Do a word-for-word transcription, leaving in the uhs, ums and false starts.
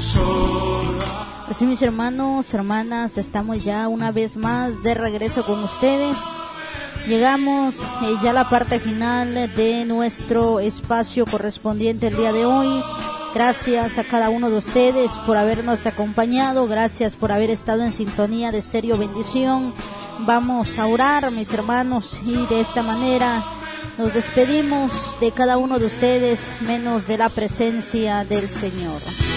Así, mis hermanos, hermanas, estamos ya una vez más de regreso con ustedes. Llegamos eh, ya a la parte final de nuestro espacio correspondiente el día de hoy. Gracias a cada uno de ustedes por habernos acompañado, gracias por haber estado en sintonía de Estéreo Bendición. Vamos a orar, mis hermanos, y de esta manera nos despedimos de cada uno de ustedes, menos de la presencia del Señor.